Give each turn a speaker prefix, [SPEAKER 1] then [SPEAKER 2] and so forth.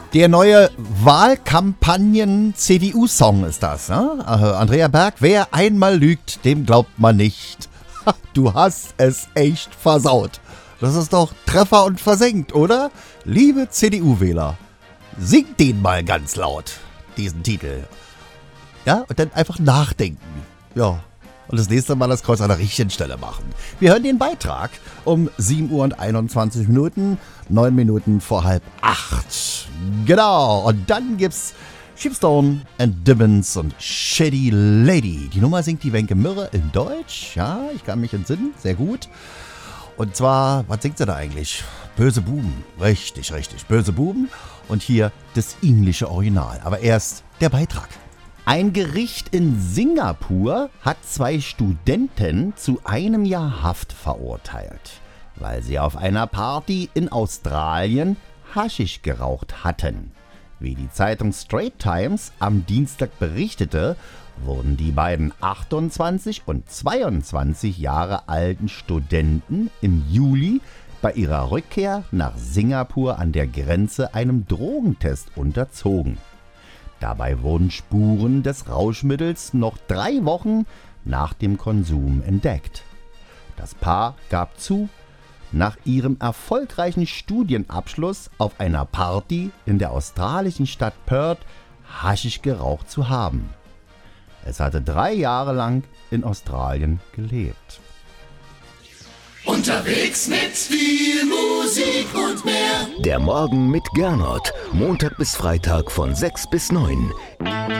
[SPEAKER 1] Der neue Wahlkampagnen-CDU-Song ist das, ne? Andrea Berg, wer einmal lügt, dem glaubt man nicht. Du hast es echt versaut. Das ist doch Treffer und versenkt, oder? Liebe CDU-Wähler, singt den mal ganz laut, diesen Titel. Ja, und dann einfach nachdenken. Ja, und das nächste Mal das Kreuz an der richtigen Stelle machen. Wir hören den Beitrag um 7 Uhr und 21 Minuten, 9 Minuten vor 7:30. Genau, und dann gibt's Sheepstone and Dibbons und Shady Lady. Die Nummer singt die Wenke Mürre in Deutsch. Ja, ich kann mich entsinnen, sehr gut. Und zwar, was singt sie da eigentlich? Böse Buben. Richtig, böse Buben. Und hier das englische Original. Aber erst der Beitrag. Ein Gericht in Singapur hat 2 Studenten zu 1 Jahr Haft verurteilt, weil sie auf einer Party in Australien Haschisch geraucht hatten. Wie die Zeitung Straits Times am Dienstag berichtete, wurden die beiden 28 und 22 Jahre alten Studenten im Juli bei ihrer Rückkehr nach Singapur an der Grenze einem Drogentest unterzogen. Dabei wurden Spuren des Rauschmittels noch 3 Wochen nach dem Konsum entdeckt. Das Paar gab zu, nach ihrem erfolgreichen Studienabschluss auf einer Party in der australischen Stadt Perth Haschisch geraucht zu haben. Es hatte 3 Jahre lang in Australien gelebt.
[SPEAKER 2] Unterwegs mit viel Musik und mehr.
[SPEAKER 3] Der Morgen mit Gernot. Montag bis Freitag von 6 bis 9.